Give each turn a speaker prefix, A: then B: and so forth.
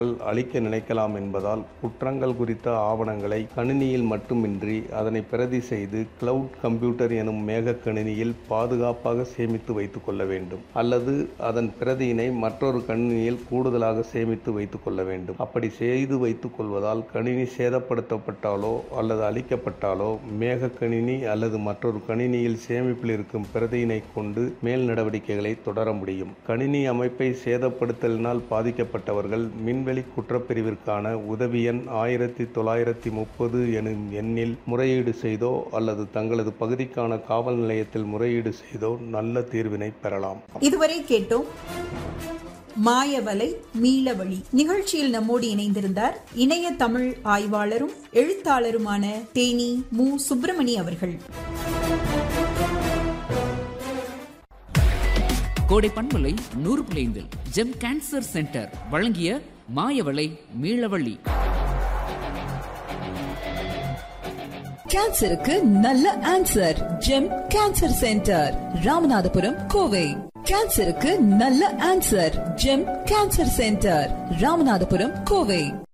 A: அளிக்க நினைக்கலாம் என்பதால் குற்றங்கள் குறித்த ஆவணங்களை கணினியில் மட்டுமின்றி அதனை பிரதி செய்து கிளவுட் கம்ப்யூட்டர் எனும் மேக கணினியில் பாதுகாப்பாக சேமித்து வைத்துக் கொள்ள வேண்டும், அல்லது அதன் பிரதியினை மற்றொரு கணினியில் கூடுதலாக சேமித்து வைத்துக் கொள்ள வேண்டும். அப்படி செய்து வைத்துக் கொள்வதால் கணினி சேதப்படுத்தப்பட்டாலோ அல்லது அழிக்கப்பட்டாலோ மேக கணினி அல்லது மற்றொரு கணினியில் சேமிப்பில் இருக்கும் பிரதியினை கொண்டு மேல் நடவடிக்கைகளை தொடர முடியும். கணினி அமைப்பை சேதப்படுத்தலினால் பாதிக்கப்பட்டவர்கள் மின்வெளி குற்றப்பிரிவிற்கான உதவி எண் 1930 எனும் எண்ணில் முறையீடு செய்தோ அல்லது தங்களது பகுதிக்கான காவல் நிலையத்தில் முறையீடு செய்தோ நல்ல தீர்வினை பெறலாம்.
B: இதுவரை கேட்டோம் மாயவலை மீளவழி. நிகழ்ச்சியில் நம்மோடு இணைந்திருந்தார் இணைய தமிழ் ஆய்வாளரும் எழுத்தாளருமான தேனி மு. சுப்பிரமணி அவர்கள்.
C: கோடை பண்பலை 100.5 ஜெம் கேன்சர் சென்டர் வழங்கிய மாயவலை மீளவழி.
D: கேன்சருக்கு நல்ல answer. GeM cancer centre, Ramanathapuram, Kovai. கேன்சருக்கு நல்ல answer. GeM cancer centre, Ramanathapuram, Kovai.